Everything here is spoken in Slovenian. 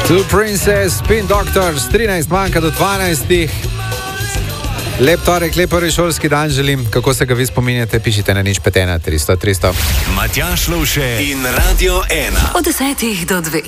Two Princess, Spin Doctors, 13 manjka do 12. Lep torek, lep prvi šolski dan želim. Kako se ga vi spominjate, pišite na 051 300 300. Matjaž Lovše in Radio 1. Od 10 do 2.